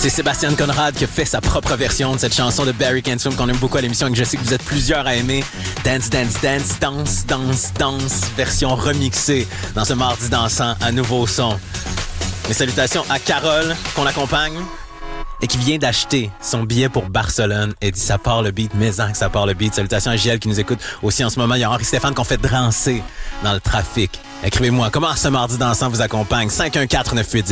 C'est Sébastien Conrad qui a fait sa propre version de cette chanson de Barry Can't Swim qu'on aime beaucoup à l'émission et que je sais que vous êtes plusieurs à aimer. Dance, dance, dance, danse, danse, danse, version remixée dans ce mardi dansant à nouveau son. Mes salutations à Carole qu'on accompagne et qui vient d'acheter son billet pour Barcelone. Elle dit ça part le beat, mais que ça part le beat. Salutations à JL qui nous écoute aussi en ce moment. Il y a Henri-Stéphane qu'on fait drancer dans le trafic. Écrivez-moi, comment ce mardi dansant vous accompagne? 514-9810.